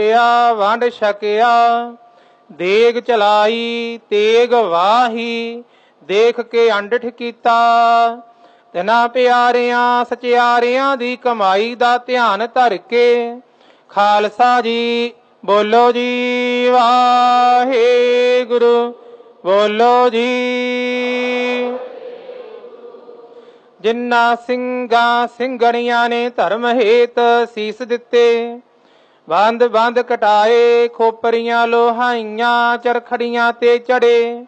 ਵੰਡ ਛਕਿਆ, ਦੇਗ ਚਲਾਈ ਤੇਗ ਵਾਹੀ, ਦੇਖ ਕੇ ਅੰਡਠ ਕੀਤਾ। ਤਿਨਾਂ ਪਿਆਰਿਆਂ ਸਚਿਆਰਿਆਂ ਦੀ ਕਮਾਈ ਦਾ ਧਿਆਨ ਧਰ ਕੇ ਖਾਲਸਾ ਜੀ ਬੋਲੋ ਜੀ ਵਾਹਿਗੁਰੂ, ਬੋਲੋ ਜੀ। ਜਿਨ੍ਹਾਂ ਸਿੰਘਾਂ ਸਿੰਘਣੀਆਂ ਨੇ ਧਰਮ ਹੇਤ ਸੀਸ ਦਿੱਤੇ, ਬੰਦ ਬੰਦ ਕਟਾਏ, ਖੋਪਰੀਆਂ ਲੋਹਾਈਆਂ ਚਰਖੜੀਆਂ ਤੇ ਚੜੇ।